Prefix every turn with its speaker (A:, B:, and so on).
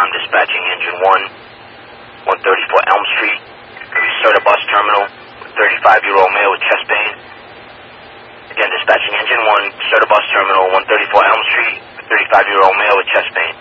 A: dispatching engine 1, 134 Elm Street. Serta bus terminal, 35-year-old male with chest pain. Again, dispatching engine 1, Serta bus terminal, 134 Elm Street, 35-year-old male with chest pain.